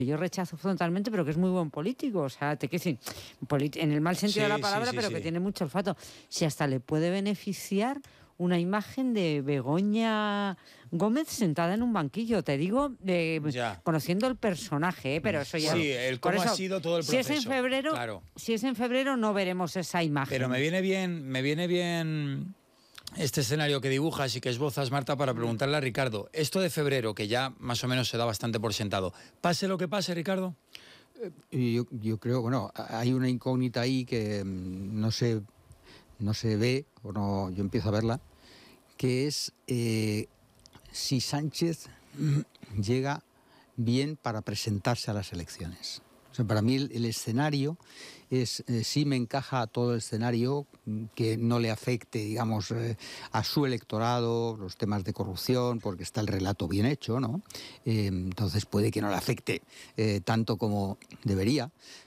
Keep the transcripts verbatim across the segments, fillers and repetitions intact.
yo rechazo frontalmente, pero que es muy buen político, o sea, te quiero decir, en el mal sentido sí, de la palabra, sí, sí, pero sí. que tiene mucho olfato. Si hasta le puede beneficiar una imagen de Begoña Gómez sentada en un banquillo, te digo, eh, conociendo el personaje, ¿eh? Pero eso ya... Sí, el cómo por eso, ha sido todo el si proceso. Es en febrero, claro. Si es en febrero no veremos esa imagen. Pero me viene bien, me viene bien este escenario que dibujas y que esbozas, Marta, para preguntarle a Ricardo. Esto de febrero, que ya más o menos se da bastante por sentado, pase lo que pase, Ricardo. Eh, yo, yo creo, bueno, hay una incógnita ahí que no se, no se ve, o no, yo empiezo a verla, que es eh, si Sánchez llega bien para presentarse a las elecciones. O sea, para mí el, el escenario es, eh, sí me encaja a todo el escenario que no le afecte, digamos, eh, a su electorado, los temas de corrupción, porque está el relato bien hecho, ¿no? Eh, entonces puede que no le afecte eh, tanto como debería,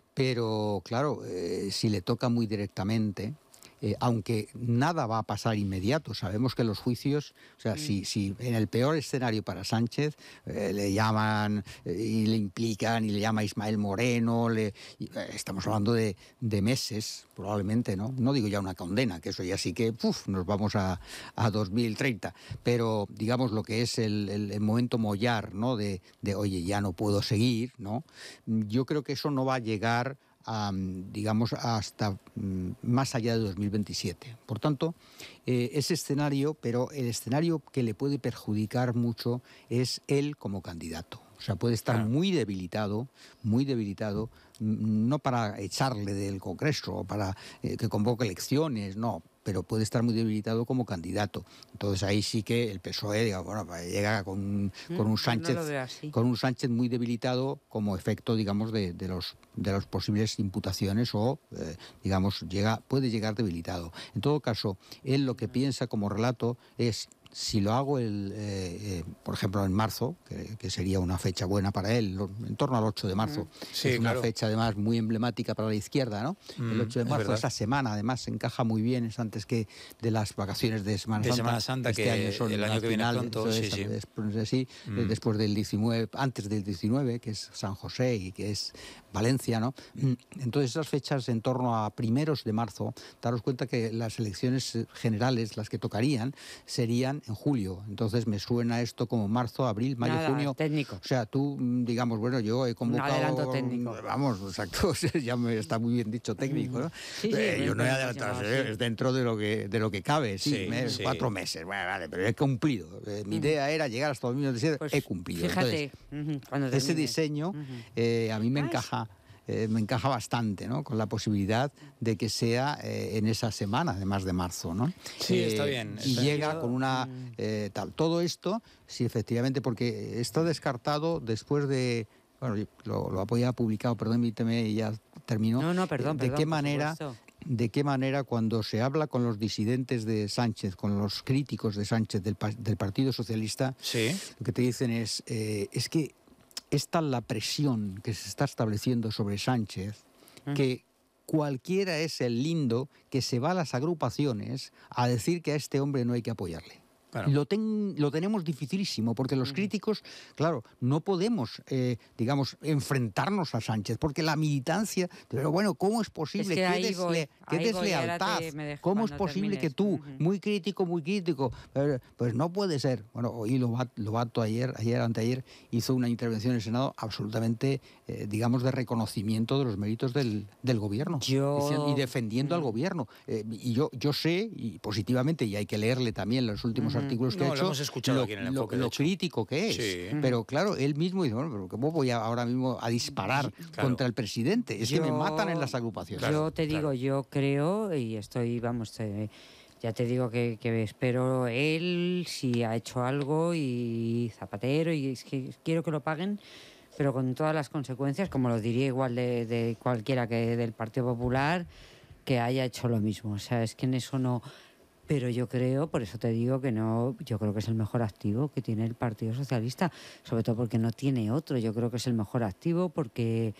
pero claro, eh, si le toca muy directamente... Eh, aunque nada va a pasar inmediato, sabemos que los juicios, o sea, mm. si, si en el peor escenario para Sánchez eh, le llaman eh, y le implican y le llama Ismael Moreno, le, y, eh, estamos hablando de, de meses probablemente, ¿no? No digo ya una condena, que eso ya sí que uf, nos vamos a, a dos mil treinta, pero digamos lo que es el, el, el momento mollar, ¿no? De, de, oye, ya no puedo seguir, ¿no? Yo creo que eso no va a llegar Um, digamos, hasta um, más allá de dos mil veintisiete. Por tanto, eh, ese escenario, pero el escenario que le puede perjudicar mucho es él como candidato. O sea, puede estar ah. muy debilitado, muy debilitado, no para echarle del Congreso o para eh, que convoque elecciones, no, pero puede estar muy debilitado como candidato. Entonces ahí sí que el P S O E, digamos, bueno, llega con, con un Sánchez, no con un Sánchez muy debilitado como efecto, digamos, de, de los de las posibles imputaciones o, eh, digamos, llega puede llegar debilitado. En todo caso, él lo que piensa como relato es: si lo hago, el, eh, eh, por ejemplo, en marzo, que, que sería una fecha buena para él, en torno al ocho de marzo, sí, es una claro. fecha además muy emblemática para la izquierda, ¿no? Mm, el ocho de marzo, esa semana, además, se encaja muy bien, es antes que de las vacaciones de Semana de Santa. Semana Santa, este que año son el año que viene finales, pronto, sí, es, sí. Después, sí, mm. después del diecinueve, antes del diecinueve, que es San José y que es Valencia, ¿no? Entonces, esas fechas en torno a primeros de marzo, daros cuenta que las elecciones generales, las que tocarían, serían en julio. Entonces, Entonces me suena esto como marzo, abril, mayo, Nada, junio. Técnico. O sea, tú, digamos, bueno, yo he convocado... Un adelanto técnico. Vamos, exacto, ya me está muy bien dicho técnico, ¿no? Sí, sí, eh, yo no he adelantado, sí. Es dentro de lo que de lo que cabe, sí, sí, mes, sí. cuatro meses, bueno, vale, pero he cumplido. Eh, mi idea era llegar hasta dos mil veintisiete, pues he cumplido. Fíjate, Entonces, uh-huh, cuando ese diseño uh-huh. eh, a mí me Ay. encaja... Eh, me encaja bastante, ¿no? Con la posibilidad de que sea eh, en esa semana, además de marzo, ¿no? Sí, eh, está bien. Y está llega bien. con una eh, tal. Todo esto, sí, efectivamente, porque está descartado después de. Bueno, lo, lo había publicado, permíteme, y ya terminó. No, no, perdón, ¿De perdón, qué manera? ¿De qué manera cuando se habla con los disidentes de Sánchez, con los críticos de Sánchez del, del Partido Socialista, sí. lo que te dicen es, eh, es que es tal la presión que se está estableciendo sobre Sánchez mm. que cualquiera es el lindo que se va a las agrupaciones a decir que a este hombre no hay que apoyarle. Claro. Lo, ten, lo tenemos dificilísimo, porque los críticos, claro, no podemos, eh, digamos, enfrentarnos a Sánchez, porque la militancia, pero bueno, ¿cómo es posible? Es que ¿Qué, desle, voy, qué deslealtad? Te, ¿Cómo es posible termines? que tú, uh-huh. muy crítico, muy crítico, eh, pues no puede ser? Bueno, hoy Lobato ayer, ayer, anteayer, hizo una intervención en el Senado absolutamente, eh, digamos, de reconocimiento de los méritos del, del gobierno, yo... y defendiendo uh-huh. al gobierno. Eh, y yo, yo sé, y positivamente, y hay que leerle también los últimos uh-huh. artículos que no, ha hecho, lo hemos escuchado lo, aquí en el enfoque, lo, lo crítico que es. Sí. Pero claro, él mismo dice, bueno, pero ¿cómo voy a, ahora mismo a disparar claro. contra el presidente? Es yo, que me matan en las agrupaciones. Yo claro, te digo, claro. yo creo, y estoy, vamos, te, ya te digo que, que espero él, si ha hecho algo, y Zapatero, y es que quiero que lo paguen, pero con todas las consecuencias, como lo diría igual de, de cualquiera que del Partido Popular, que haya hecho lo mismo. O sea, es que en eso no... Pero yo creo, por eso te digo que no, yo creo que es el mejor activo que tiene el Partido Socialista, sobre todo porque no tiene otro. Yo creo que es el mejor activo porque,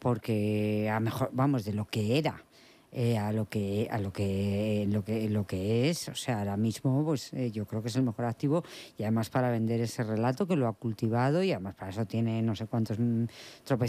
porque a mejor, vamos, de lo que era. Eh, a lo que a lo que lo que lo que es, o sea, ahora mismo pues eh, yo creo que es el mejor activo, y además para vender ese relato que lo ha cultivado, y además para eso tiene no sé cuántos mm, tropecientos